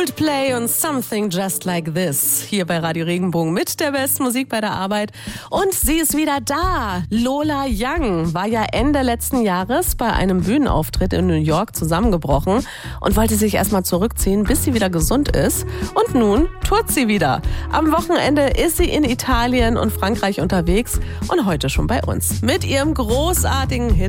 Coldplay und Something Just Like This. Hier bei Radio Regenbogen mit der besten Musik bei der Arbeit. Und sie ist wieder da. Lola Young war ja Ende letzten Jahres bei einem Bühnenauftritt in New York zusammengebrochen und wollte sich erstmal zurückziehen, bis sie wieder gesund ist. Und nun tourt sie wieder. Am Wochenende ist sie in Italien und Frankreich unterwegs und heute schon bei uns. Mit ihrem großartigen Hit